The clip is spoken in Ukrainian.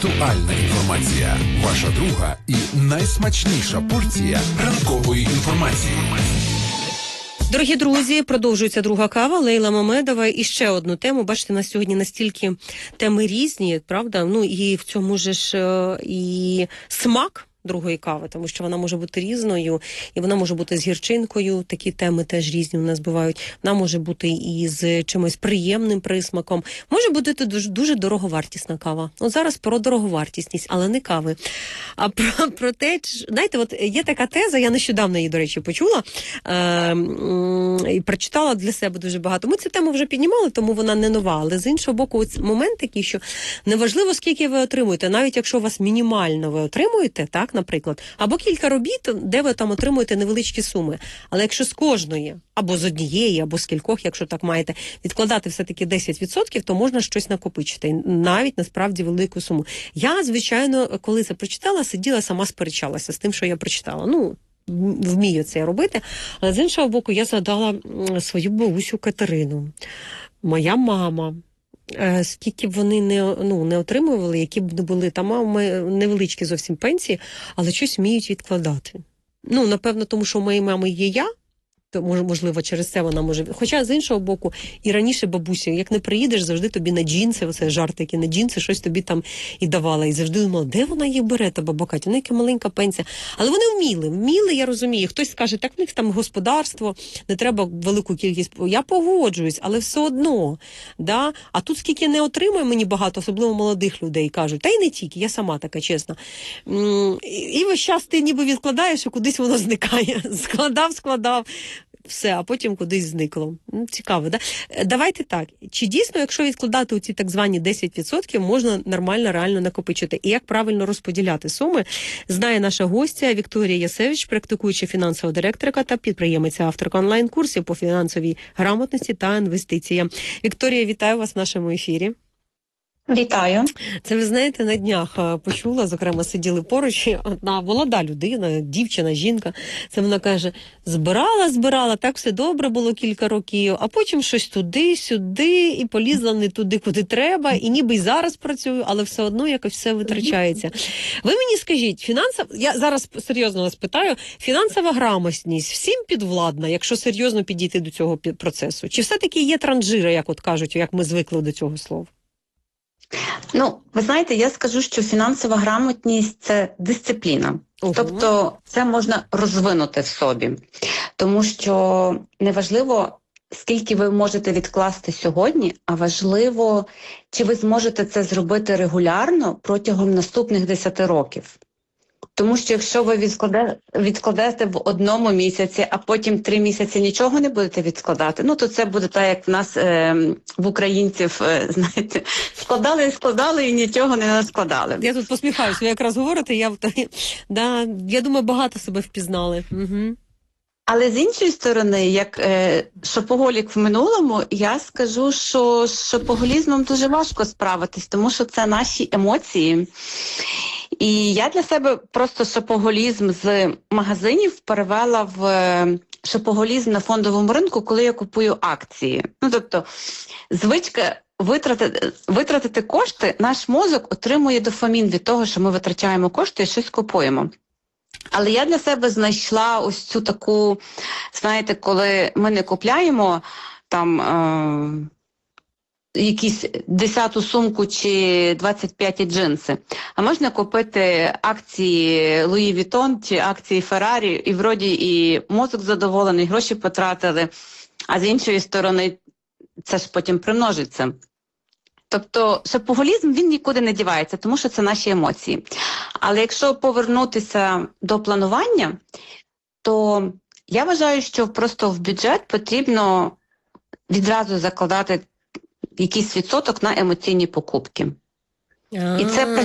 Актуальна інформація. Ваша друга і найсмачніша порція ранкової інформації. Дорогі друзі, продовжується друга кава, Лейла Мамедова. І ще одну тему. Бачите, на сьогодні настільки теми різні, правда? Ну і в цьому ж і смак другої кави, тому що вона може бути різною, і вона може бути з гірчинкою, такі теми теж різні у нас бувають. Вона може бути і з чимось приємним присмаком. Може бути дуже дороговартісна кава. От зараз про дороговартісність, але не кави. А про те, знаєте, от є така теза, я нещодавно її, до речі, почула і прочитала для себе дуже багато. Ми цю тему вже піднімали, тому вона не нова, але з іншого боку, момент такий, що неважливо, скільки ви отримуєте, навіть якщо у вас мінімально ви отримуєте, так, наприклад, або кілька робіт, де ви там отримуєте невеличкі суми. Але якщо з кожної, або з однієї, або з кількох, якщо так маєте, відкладати все-таки 10%, то можна щось накопичити, навіть насправді велику суму. Я, звичайно, коли це прочитала, сиділа, сама сперечалася з тим, що я прочитала. Ну, вмію це робити. Але з іншого боку, я згадала свою бабусю Катерину, моя мама. Скільки б вони не отримували, які б не були там невеличкі зовсім пенсії, але щось вміють відкладати. Ну, напевно, тому що у моєї мами є я, то, можливо, через це вона може... Хоча, з іншого боку, і раніше бабуся, як не приїдеш, завжди тобі на джинси, оце жарт такий, на джинси, щось тобі там і давала. І завжди думала, де вона їх бере, та баба Катя, вона яка маленька пенсія. Але вони вміли, я розумію. Хтось скаже, так в них там господарство, не треба велику кількість. Я погоджуюсь, але все одно. Да? А тут скільки не отримує мені багато, особливо молодих людей, кажуть, та й не тільки, я сама така, чесна. І весь час ти ніби відкладаєш, і кудись воно зникає. Складав. Все, а потім кудись зникло. Цікаво, да? Давайте так. Чи дійсно, якщо відкладати оці так звані 10%, можна нормально, реально накопичити? І як правильно розподіляти суми, знає наша гостя Вікторія Ясевич, практикуюча фінансова директорка та підприємиця, авторка онлайн-курсів по фінансовій грамотності та інвестиціям. Вікторія, вітаю вас в нашому ефірі. Вітаю. Це, ви знаєте, на днях почула, зокрема, сиділи поруч, одна молода людина, дівчина, жінка, це вона каже, збирала, так все добре було кілька років, а потім щось туди-сюди, і полізла не туди, куди треба, і ніби й зараз працюю, але все одно якось все витрачається. Ви мені скажіть, я зараз серйозно вас питаю, фінансова грамотність всім підвладна, якщо серйозно підійти до цього процесу? Чи все-таки є транжири, як от кажуть, як ми звикли до цього слова? Ну, ви знаєте, я скажу, що фінансова грамотність – це дисципліна. Тобто це можна розвинути в собі. Тому що неважливо, скільки ви можете відкласти сьогодні, а важливо, чи ви зможете це зробити регулярно протягом наступних 10 років. Тому що якщо ви відкладете в одному місяці, а потім 3 місяці нічого не будете відкладати, ну то це буде так, як в нас в українців, знаєте, складали і нічого не наскладали. Я тут посміхаюся, ви якраз говорите, я думаю, багато себе впізнали. Угу. Але з іншої сторони, як шопоголік в минулому, я скажу, що з шопоголізмом дуже важко справитись, тому що це наші емоції. І я для себе просто шопоголізм з магазинів перевела в шопоголізм на фондовому ринку, коли я купую акції. Ну, тобто, звичка витратити кошти, наш мозок отримує дофамін від того, що ми витрачаємо кошти і щось купуємо. Але я для себе знайшла ось цю таку, знаєте, коли ми не купляємо там якісь 10-ту сумку чи 25-ті джинси, а можна купити акції Луї Вітон чи акції Феррарі, і вроді і мозок задоволений, гроші потратили, а з іншої сторони це ж потім примножиться. Тобто шопоголізм, він нікуди не дівається, тому що це наші емоції. Але якщо повернутися до планування, то я вважаю, що просто в бюджет потрібно відразу закладати якийсь відсоток на емоційні покупки. І це